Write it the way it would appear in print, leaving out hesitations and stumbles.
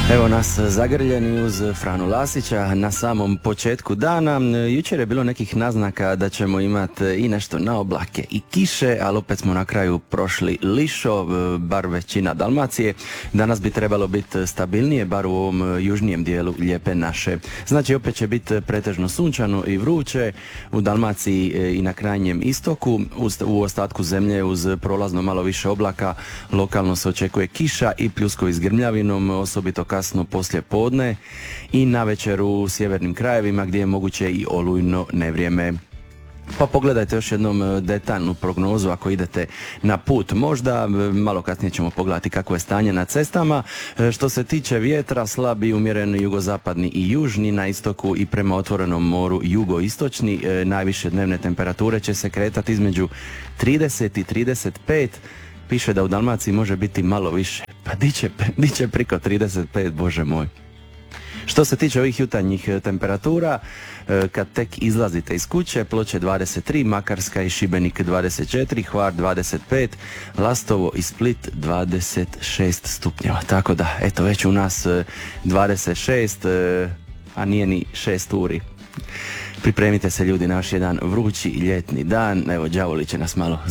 Evo nas zagrljeni uz Franu Lasića na samom početku dana. Jučer je bilo nekih naznaka da ćemo imati i nešto na oblake i kiše, ali opet smo na kraju prošli lišo, bar većina Dalmacije. Danas bi trebalo biti stabilnije, bar u ovom južnijem dijelu lijepe naše. Znači opet će biti pretežno sunčano i vruće u Dalmaciji i na krajnjem istoku. U ostatku zemlje uz prolazno malo više oblaka lokalno se očekuje kiša i pljuskovi s grmljavinom, osobito kasno poslije podne i navečer u sjevernim krajevima gdje je moguće i olujno nevrijeme. Pa pogledajte još jednom detaljnu prognozu ako idete na put. Možda malo kasnije ćemo pogledati kako je stanje na cestama. Što se tiče vjetra, slab i umjeren jugozapadni i južni, na istoku i prema otvorenom moru jugoistočni. Najviše dnevne temperature će se kretati između 30 i 35. Piše da u Dalmaciji može biti malo više. Pa di će priko 35, bože moj. Što se tiče ovih jutarnjih temperatura, kad tek izlazite iz kuće, Ploče 23, Makarska i Šibenik 24, Hvar 25, Lastovo i Split 26 stupnjeva. Tako da, eto, već u nas 26, a nije ni 6 uri. Pripremite se ljudi na još jedan vrući ljetni dan. Evo, đavoli će nas malo